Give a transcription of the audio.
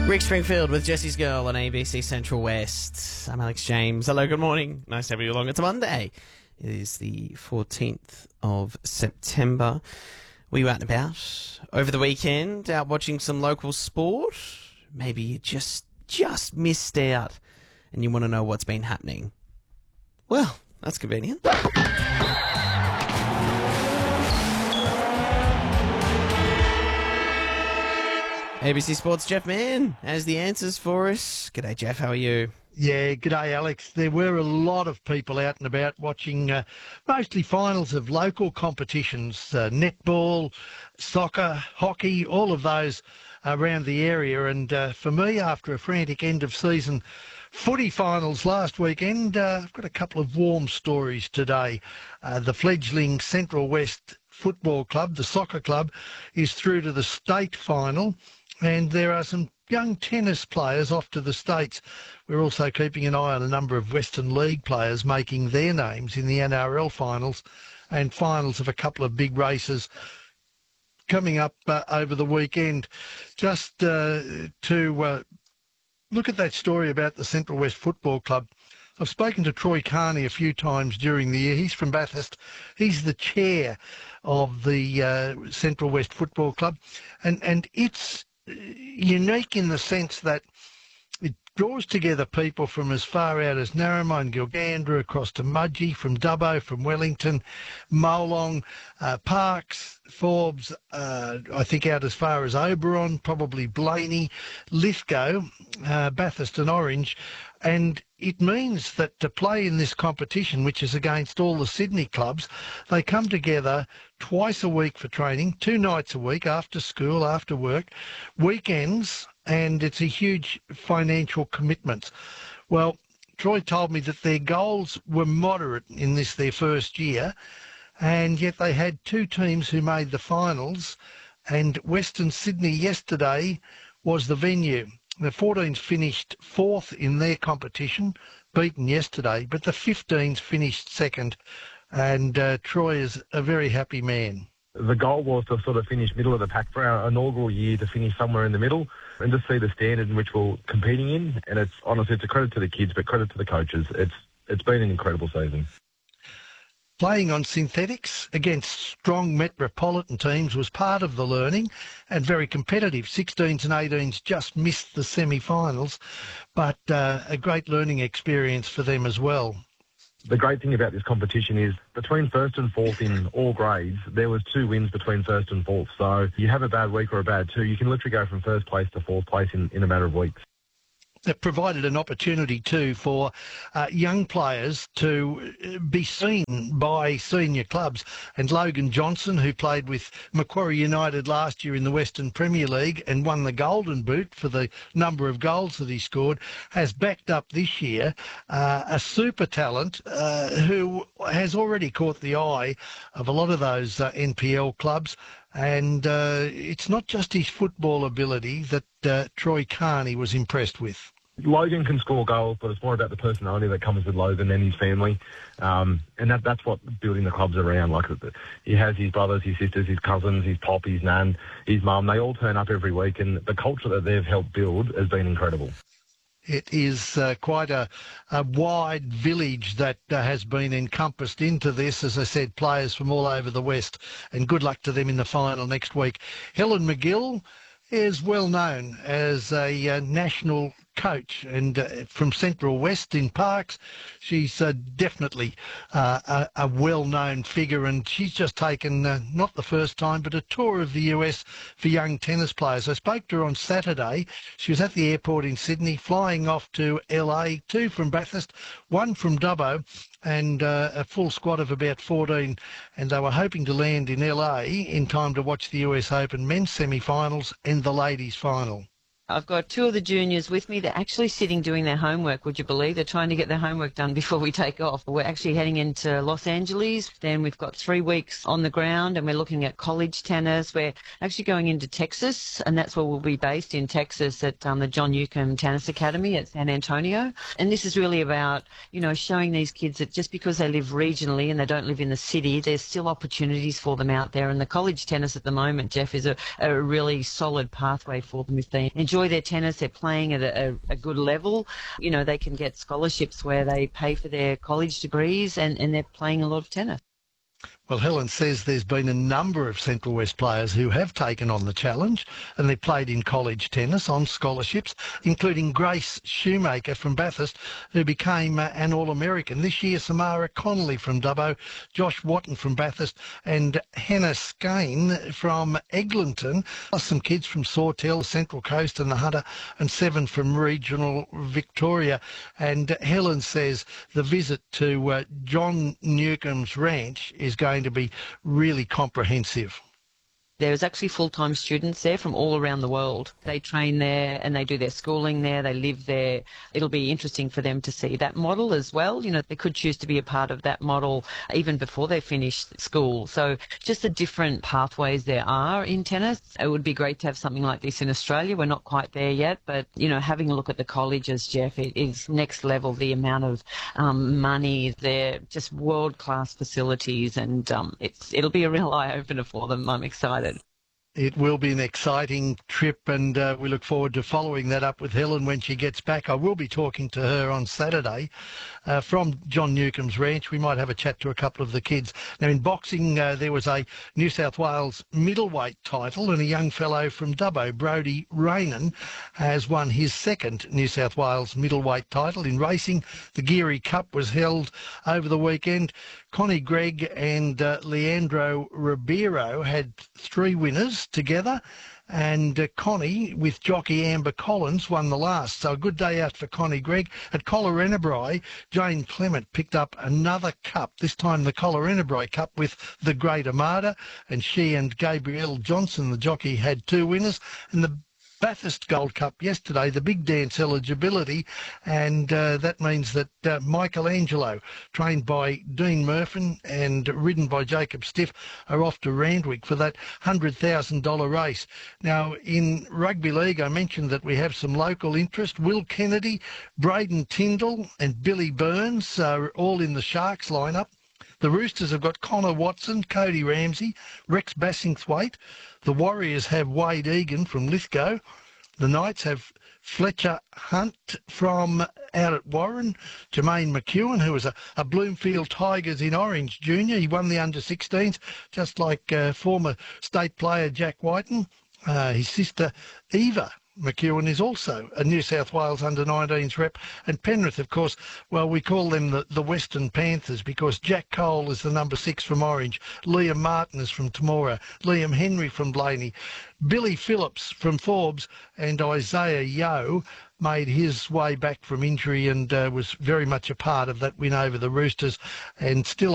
Rick Springfield with Jesse's Girl on ABC Central West. I'm Alex James. Hello, good morning. Nice to have you along. It's a Monday. It is the 14th of September. Were you out and about over the weekend, out watching some local sport? Maybe you just missed out and you want to know what's been happening. Well, that's convenient. ABC Sports' Jeff Mann has the answers for us. G'day, Jeff. How are you? Yeah, g'day, Alex. There were a lot of people out and about watching mostly finals of local competitions, netball, soccer, hockey, all of those around the area. And for me, after a frantic end-of-season footy finals last weekend, I've got a couple of warm stories today. The fledgling Central West Football Club, the soccer club, is through to the state final. And there are some young tennis players off to the States. We're also keeping an eye on a number of Western League players making their names in the NRL finals and finals of a couple of big races coming up over the weekend. Just to look at that story about the Central West Football Club, I've spoken to Troy Carney a few times during the year. He's from Bathurst. He's the chair of the Central West Football Club. And it's unique in the sense that it draws together people from as far out as Narromine and Gilgandra, across to Mudgee, from Dubbo, from Wellington, Molong, Parkes, Forbes, I think out as far as Oberon, probably Blaney, Lithgow, Bathurst and Orange. And it means that to play in this competition, which is against all the Sydney clubs, they come together twice a week for training, 2 nights a week, after school, after work, weekends, and it's a huge financial commitment. Well, Troy told me that their goals were moderate in this, their first year, and yet they had 2 teams who made the finals, and Western Sydney yesterday was the venue. The 14s finished 4th in their competition, beaten yesterday, but the 15s finished 2nd, and Troy is a very happy man. The goal was to sort of finish middle of the pack for our inaugural year, to finish somewhere in the middle and just see the standard in which we're competing in. And it's honestly, it's a credit to the kids, but credit to the coaches. It's been an incredible season. Playing on synthetics against strong metropolitan teams was part of the learning, and very competitive. 16s and 18s just missed the semi-finals, but a great learning experience for them as well. The great thing about this competition is between 1st and 4th in all grades, there was 2 wins between 1st and 4th. So you have a bad week or a bad 2, you can literally go from 1st place to 4th place in a matter of weeks. It provided an opportunity too for young players to be seen by senior clubs. And Logan Johnson, who played with Macquarie United last year in the Western Premier League and won the Golden Boot for the number of goals that he scored, has backed up this year a super talent who has already caught the eye of a lot of those NPL clubs. And it's not just his football ability that Troy Carney was impressed with. Logan can score goals, but it's more about the personality that comes with Logan and his family. And that's what building the club's around. Like, he has his brothers, his sisters, his cousins, his pop, his nan, his mum. They all turn up every week, and the culture that they've helped build has been incredible. It is quite a wide village that has been encompassed into this. As I said, players from all over the West, and good luck to them in the final next week. Helen McGill is well known as a national coach, and from Central West in Parkes. She's definitely a well-known figure, and she's just taken, not the first time, but a tour of the US for young tennis players. I spoke to her on Saturday. She was at the airport in Sydney, flying off to LA, 2 from Bathurst, 1 from Dubbo, and a full squad of about 14, and they were hoping to land in LA in time to watch the US Open men's semi-finals and the ladies' final. I've got 2 of the juniors with me. They're actually sitting doing their homework, would you believe? They're trying to get their homework done before we take off. We're actually heading into Los Angeles. Then we've got 3 weeks on the ground, and we're looking at college tennis. We're actually going into Texas, and that's where we'll be based, in Texas at the John Newcomb Tennis Academy at San Antonio. And this is really about, you know, showing these kids that just because they live regionally and they don't live in the city, there's still opportunities for them out there. And the college tennis at the moment, Jeff, is a really solid pathway for them if they enjoy enjoy their tennis. They're playing at a good level. You know, they can get scholarships where they pay for their college degrees and they're playing a lot of tennis. Well, Helen says there's been a number of Central West players who have taken on the challenge and they played in college tennis on scholarships, including Grace Shoemaker from Bathurst, who became an All-American this year, Samara Connolly from Dubbo, Josh Watton from Bathurst and Hannah Skane from Eglinton, plus some kids from Sawtell, Central Coast and the Hunter, and 7 from regional Victoria. And Helen says the visit to John Newcomb's ranch is going to be really comprehensive. There's actually full-time students there from all around the world. They train there and they do their schooling there, they live there. It'll be interesting for them to see that model as well. You know, they could choose to be a part of that model even before they finish school. So just the different pathways there are in tennis. It would be great to have something like this in Australia. We're not quite there yet, but, you know, having a look at the colleges, Jeff, it is next level, the amount of money, they're just world-class facilities, and it'll be a real eye-opener for them. I'm excited. It will be an exciting trip, and we look forward to following that up with Helen when she gets back. I will be talking to her on Saturday from John Newcomb's ranch. We might have a chat to a couple of the kids. Now, in boxing, there was a New South Wales middleweight title, and a young fellow from Dubbo, Brodie Raynon, has won his second New South Wales middleweight title. In racing, the Geary Cup was held over the weekend. Connie Gregg and Leandro Ribeiro had 3 winners together, and Connie, with jockey Amber Collins, won the last. So a good day out for Connie Gregg. At Collarenebri, Jane Clement picked up another cup, this time the Collarenebri Cup with the Great Armada, and she and Gabrielle Johnson, the jockey, had 2 winners. And the Bathurst Gold Cup yesterday, the big dance eligibility, and that means that Michelangelo, trained by Dean Murphin and ridden by Jacob Stiff, are off to Randwick for that $100,000 race. Now, in rugby league, I mentioned that we have some local interest. Will Kennedy, Braden Tyndall and Billy Burns are all in the Sharks lineup. The Roosters have got Connor Watson, Cody Ramsey, Rex Bassingthwaite. The Warriors have Wade Egan from Lithgow. The Knights have Fletcher Hunt from out at Warren. Jermaine McEwen, who was a Bloomfield Tigers in Orange junior. He won the under-16s, just like former state player Jack Whiten. His sister Eva McEwen is also a New South Wales under-19s rep. And Penrith, of course, well, we call them the Western Panthers because Jack Cole is the number 6 from Orange, Liam Martin is from Temora, Liam Henry from Blaney, Billy Phillips from Forbes, and Isaiah Yeo made his way back from injury and was very much a part of that win over the Roosters, and still